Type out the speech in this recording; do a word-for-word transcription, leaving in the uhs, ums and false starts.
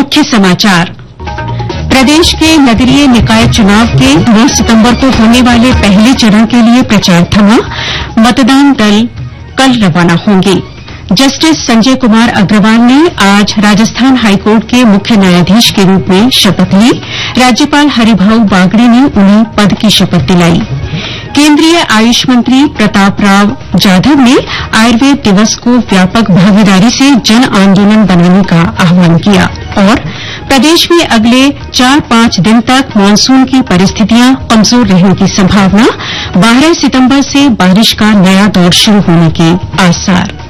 मुख्य समाचार। प्रदेश के नगरीय निकाय चुनाव के नौ सितंबर को होने वाले पहले चरण के लिए प्रचार थमा। मतदान दल कल रवाना होंगे। जस्टिस संजय कुमार अग्रवाल ने आज राजस्थान हाईकोर्ट के मुख्य न्यायाधीश के रूप में शपथ ली। राज्यपाल हरिभाऊ बागड़े ने उन्हें पद की शपथ दिलाई। केंद्रीय आयुष मंत्री प्रताप राव जाधव ने आयुर्वेद दिवस को व्यापक भागीदारी से जन आंदोलन बनाने का आह्वान किया। और प्रदेश में अगले चार पांच दिन तक मानसून की परिस्थितियां कमजोर रहने की संभावना। बारह सितंबर से बारिश का नया दौर शुरू होने के आसार।